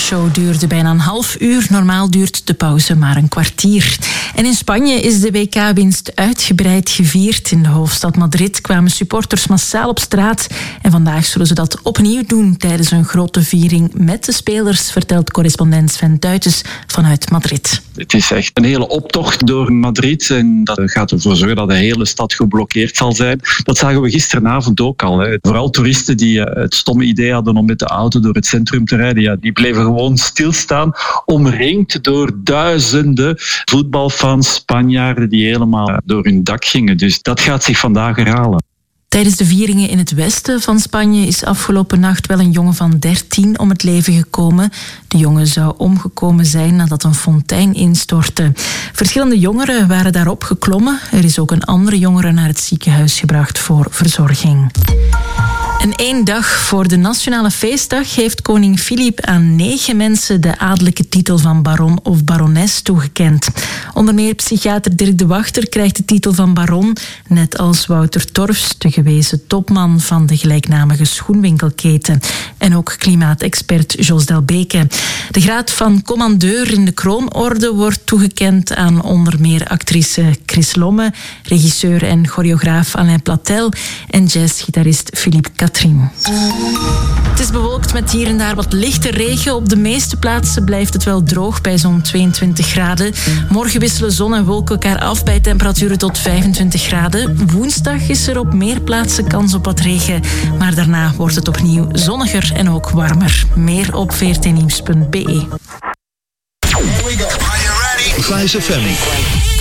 show duurde bijna een half uur. Normaal duurt de pauze maar een kwartier. En in Spanje is de WK-winst uitgebreid gevierd. In de hoofdstad Madrid kwamen supporters massaal op straat. En vandaag zullen ze dat opnieuw doen tijdens een grote viering met de spelers, vertelt correspondent Sven Duitjes vanuit Madrid. Het is echt een hele optocht door Madrid en dat gaat ervoor zorgen dat de hele stad geblokkeerd zal zijn. Dat zagen we gisteravond ook al. Hè. Vooral toeristen die het stomme idee hadden om met de auto door het centrum te rijden, ja, die bleven gewoon stilstaan, omringd door duizenden voetbalfans, Spanjaarden die helemaal door hun dak gingen. Dus dat gaat zich vandaag herhalen. Tijdens de vieringen in het westen van Spanje is afgelopen nacht wel een jongen van 13 om het leven gekomen. De jongen zou omgekomen zijn nadat een fontein instortte. Verschillende jongeren waren daarop geklommen. Er is ook een andere jongere naar het ziekenhuis gebracht voor verzorging. En 1 dag voor de Nationale Feestdag heeft koning Filip aan 9 mensen de adellijke titel van baron of barones toegekend. Onder meer psychiater Dirk de Wachter krijgt de titel van baron, net als Wouter Torfs, de gewezen topman van de gelijknamige schoenwinkelketen. En ook klimaatexpert Jos Delbeke. De graad van commandeur in de kroonorde wordt toegekend aan onder meer actrice Chris Lomme, regisseur en choreograaf Alain Platel en jazzgitarist Philippe Catherine. Het is bewolkt met hier en daar wat lichte regen. Op de meeste plaatsen blijft het wel droog bij zo'n 22 graden. Morgen wisselen zon en wolken elkaar af bij temperaturen tot 25 graden. Woensdag is er op meer plaatsen kans op wat regen. Maar daarna wordt het opnieuw zonniger en ook warmer. Meer op vrtnieuws.be. Here we go. Are you ready? 5FM.